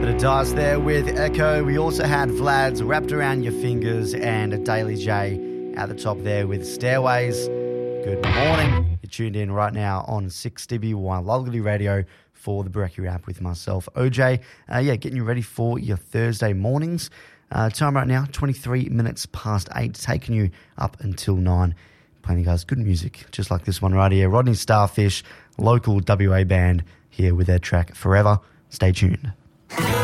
Dice there with Echo. We also had Vlad's Wrapped Around Your Fingers and a Daily J at the top there with Stairways. Good morning. You're tuned in right now on 6DB1 Lulgity Radio for the Brekkie Wrap with myself, OJ. Getting you ready for your Thursday mornings. Time right now, 23 minutes past 8, taking you up until 9. Playing you guys good music, just like this one right here. Rodney Starfish, local WA band, here with their track Forever. Stay tuned.